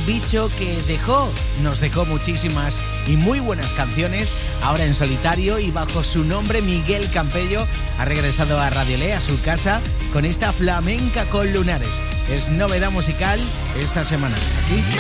bicho que nos dejó muchísimas y muy buenas canciones. Ahora en solitario y bajo su nombre, Miguel Campello ha regresado a Radio Le, a su casa, con esta Flamenca con Lunares. Es novedad musical esta semana. Aquí